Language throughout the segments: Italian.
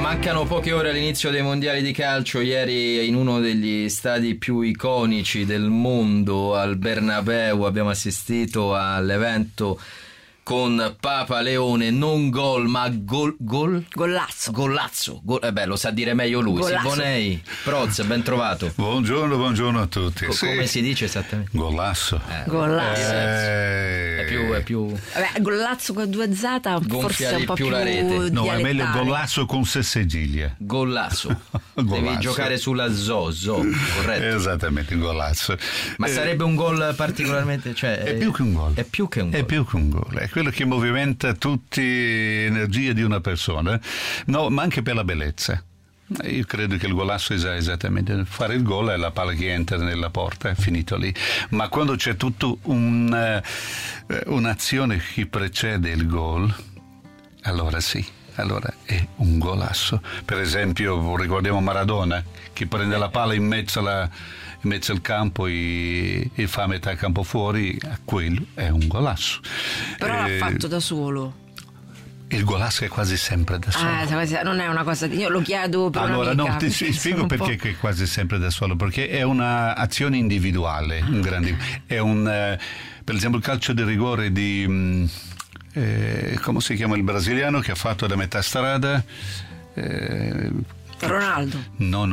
Mancano poche ore all'inizio dei mondiali di calcio. Ieri in uno degli stadi più iconici del mondo, al Bernabéu, abbiamo assistito all'evento con Papa Leone, non gol ma gollazzo. Lo sa dire meglio lui. Gollazzo. Siboney, Proz, ben trovato. Buongiorno a tutti. Come si dice esattamente? Gollasso. È più Vabbè, gollazzo con due Z forse è un po' più più la rete. No, è meglio dialettale. gollasso con 6 ciglia. gollasso. Devi Gollasso. giocare sulla zo, corretto? Esattamente, gollasso. Ma sarebbe un gol particolarmente, cioè, È più che un gol. È più che un gol. È più che un gol. È quello che movimenta tutte le energie di una persona, no, ma anche per la bellezza. Io credo che il golasso sia esattamente fare il gol e la palla che entra nella porta, è finito lì. Ma quando c'è tutta un'azione che precede il gol, allora sì, allora è un golasso. Per esempio ricordiamo Maradona che prende la palla in mezzo al campo e fa metà campo fuori, quello è un golasso. Però l'ha fatto da solo. Il golasso è quasi sempre da solo. Non è una cosa io lo chiedo per Allora, un'amica, no, ti spiego perché è quasi sempre da solo, perché è un'azione individuale, per esempio il calcio di rigore di come si chiama il brasiliano che ha fatto da metà strada? Ronaldo. No,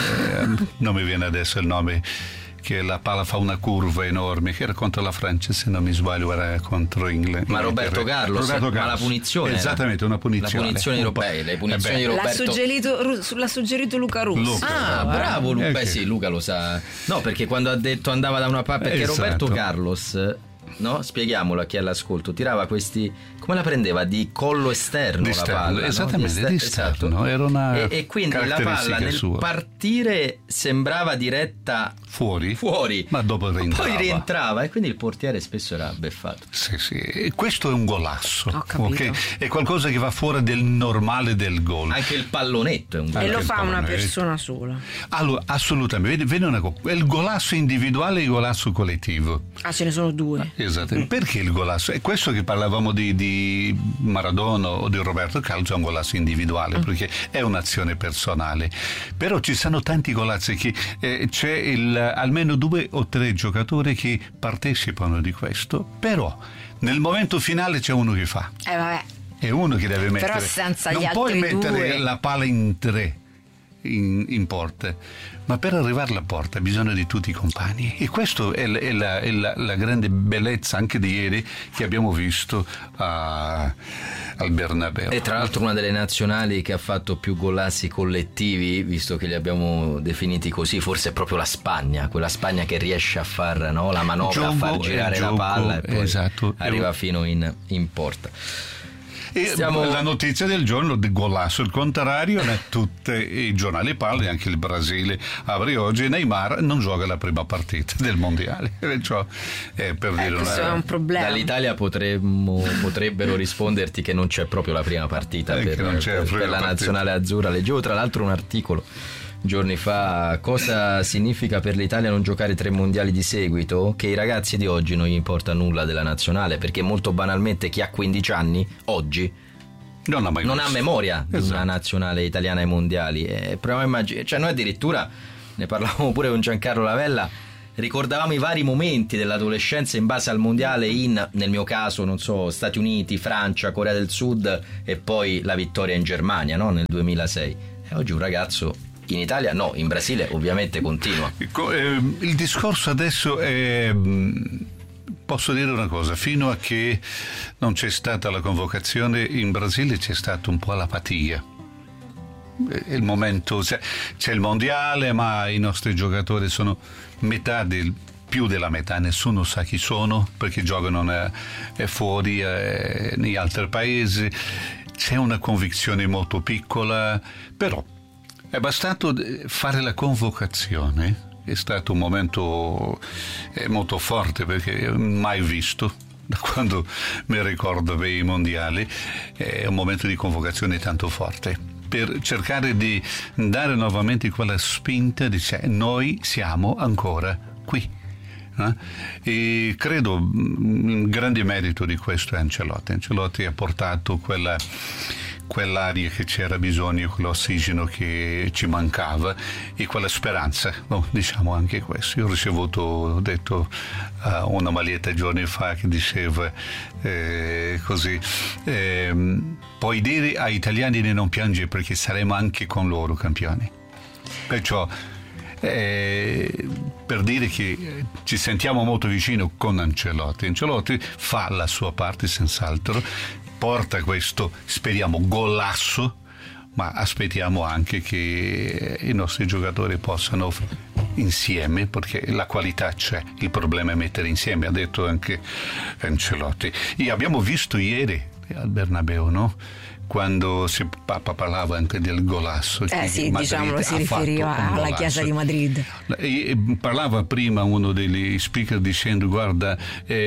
non mi viene adesso il nome, che la palla fa una curva enorme, che era contro la Francia, se non mi sbaglio era contro Inghilterra. Ma Roberto Carlos, ma la punizione esattamente, una punizione. La punizione europea, le punizioni di Roberto. L'ha suggerito Luca Russo. Bravo Luca. Okay. Sì, Luca lo sa. No, perché quando ha detto andava da una parte, perché Esatto. Roberto Carlos, no? Spieghiamolo a chi è all'ascolto, tirava questi, come la prendeva? Di collo esterno Di la esterno, palla, esattamente, no? di esterno. Esatto. Era una e quindi la palla caratteristica nel sua. partire sembrava diretta fuori, ma dopo poi rientrava e quindi il portiere spesso era beffato. Sì, e questo è un golasso. Ho capito. Okay? È qualcosa che va fuori del normale del gol. Anche il pallonetto è un gol. E lo il fa una pallone. persona sola. Allora, assolutamente, vedi una cosa, il golasso individuale e il golasso collettivo. Ce ne sono due. Esatto. Perché il golasso? È questo che parlavamo di Maradona o di Roberto Carlos, è un golasso individuale, perché è un'azione personale. Però ci sono tanti golazzi che c'è almeno 2 o 3 giocatori che partecipano di questo, però nel momento finale c'è uno che fa. Vabbè. È uno che deve mettere. Però senza non gli puoi altri mettere due. la palla in 3 in porta, ma per arrivare alla porta bisogna di tutti i compagni, e questo è la grande bellezza anche di ieri che abbiamo visto al Bernabéu. E tra l'altro una delle nazionali che ha fatto più golazzi collettivi, visto che li abbiamo definiti così, forse è proprio la Spagna, quella Spagna che riesce a far, no, la manovra, a far girare la palla e poi esatto, arriva fino in porta. E la notizia del giorno di golasso, il contrario, tutti i giornali parlano, anche il Brasile apre oggi, Neymar non gioca la prima partita del mondiale, cioè, per dire Questo è un problema. Dall'Italia potrebbero risponderti che non c'è proprio la prima partita per la nazionale azzurra. Leggevo tra l'altro un articolo giorni fa, cosa significa per l'Italia non giocare 3 mondiali di seguito, che i ragazzi di oggi non gli importa nulla della nazionale, perché molto banalmente chi ha 15 anni oggi non ha memoria di una nazionale italiana ai mondiali. Proviamo a immaginare, cioè noi addirittura ne parlavamo pure con Giancarlo Lavella, ricordavamo i vari momenti dell'adolescenza in base al mondiale nel mio caso, non so, Stati Uniti, Francia, Corea del Sud e poi la vittoria in Germania, no? Nel 2006. E oggi un ragazzo in Italia no, in Brasile ovviamente continua. Il discorso adesso è, posso dire una cosa, fino a che non c'è stata la convocazione in Brasile c'è stata un po' l'apatia. Il momento, c'è il mondiale, ma i nostri giocatori sono più della metà, nessuno sa chi sono perché giocano fuori negli altri paesi. C'è una convinzione molto piccola, però è bastato fare la convocazione, è stato un momento molto forte perché mai visto da quando mi ricordo i mondiali, è un momento di convocazione tanto forte per cercare di dare nuovamente quella spinta di noi siamo ancora qui. E credo un grande merito di questo è Ancelotti. Ancelotti ha portato quell'aria che c'era bisogno, quell'ossigeno che ci mancava e quella speranza, diciamo anche questo. Io ho ricevuto, ho detto, una maglietta giorni fa che diceva così, puoi dire agli italiani di non piangere perché saremo anche con loro campioni. Perciò per dire che ci sentiamo molto vicino con Ancelotti. Ancelotti fa la sua parte senz'altro, porta questo, speriamo, golasso, ma aspettiamo anche che i nostri giocatori possano insieme, perché la qualità c'è, il problema è mettere insieme, ha detto anche Ancelotti. E abbiamo visto ieri al Bernabeu, no? Quando Papa parlava anche del golasso. Sì, diciamolo, si riferiva alla Chiesa di Madrid. E parlava prima uno degli speaker dicendo: guarda,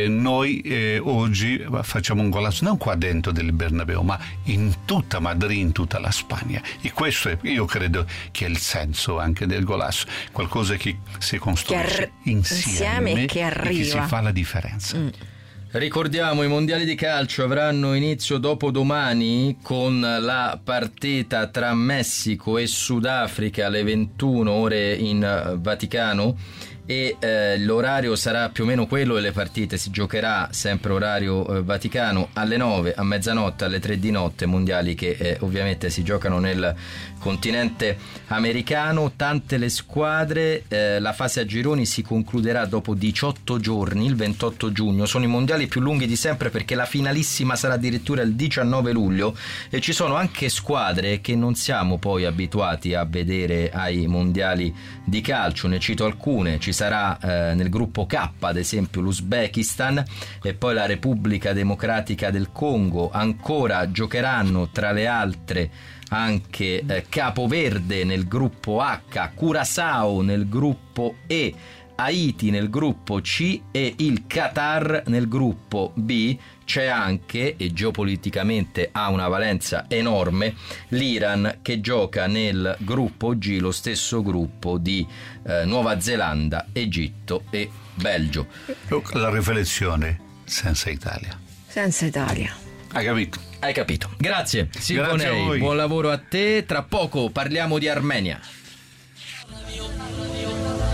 noi oggi facciamo un golasso non qua dentro del Bernabeu, ma in tutta Madrid, in tutta la Spagna. E questo io credo che è il senso anche del golasso, qualcosa che si costruisce insieme e che arriva, e che si fa la differenza. Ricordiamo, i mondiali di calcio avranno inizio dopodomani con la partita tra Messico e Sudafrica alle 21 ore in Vaticano, e l'orario sarà più o meno quello e le partite si giocherà sempre orario Vaticano alle 9, a mezzanotte, alle 3 di notte, mondiali che ovviamente si giocano nel continente americano. Tante le squadre, la fase a gironi si concluderà dopo 18 giorni, il 28 giugno. Sono i mondiali più lunghi di sempre perché la finalissima sarà addirittura il 19 luglio e ci sono anche squadre che non siamo poi abituati a vedere ai mondiali di calcio. Ne cito alcune: ci sarà nel gruppo K ad esempio l'Uzbekistan e poi la Repubblica Democratica del Congo. Ancora giocheranno tra le altre anche Capoverde nel gruppo H, Curaçao nel gruppo E, Haiti nel gruppo C e il Qatar nel gruppo B. C'è anche, e geopoliticamente ha una valenza enorme, l'Iran che gioca nel gruppo G, lo stesso gruppo di Nuova Zelanda, Egitto e Belgio. La riflessione: senza Italia. Senza Italia. Hai capito? Hai capito. Grazie Silvonei, buon lavoro a te. Tra poco parliamo di Armenia.